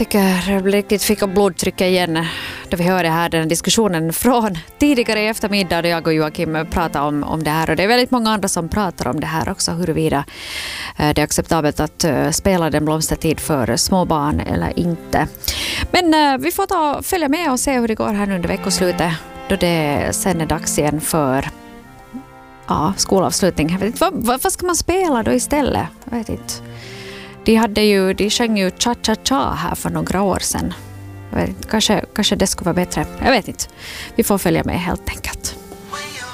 tycker det riktigt fick upp blodtrycket igen då vi hörde här den diskussionen från tidigare i eftermiddag då jag och Joakim pratade om det här. Och det är väldigt många andra som pratar om det här också, huruvida det är acceptabelt att spela den blomstertid för små barn eller inte. Men vi får följa med och se hur det går här under veckoslutet då det sen är dags igen för skolavslutning. Jag vet inte, vad ska man spela då istället? Jag vet inte. De sjöng ju cha-cha-cha här för några år sedan. Jag vet inte, kanske det skulle vara bättre. Jag vet inte. Vi får följa med helt enkelt.